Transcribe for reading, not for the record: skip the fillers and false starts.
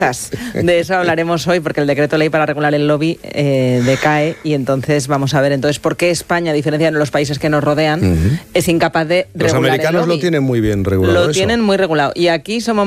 De eso hablaremos hoy, porque el decreto ley para regular el lobby decae, y entonces vamos a ver por qué España, a diferencia de los países que nos rodean, es incapaz de regular el lobby. Los americanos lo tienen muy bien regulado. Lo tienen muy regulado. Y aquí somos